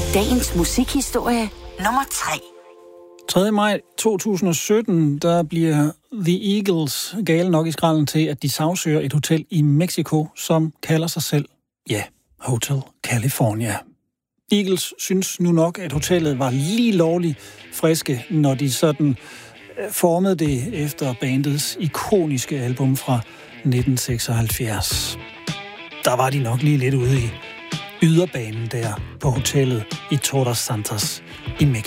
Dagens musikhistorie nummer 3. 3. maj 2017, der bliver The Eagles gale nok i skralden til, at de sagsøger et hotel i Mexico, som kalder sig selv, Hotel California. Eagles synes nu nok, at hotellet var lige lovligt friske, når de sådan formede det efter bandets ikoniske album fra 1976. Der var de nok lige lidt ude i yderbanen der på hotellet i Todos Santos i Mexico.